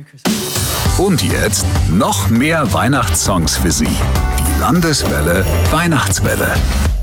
Und jetzt noch mehr Weihnachtssongs für Sie. Die Landeswelle Weihnachtswelle.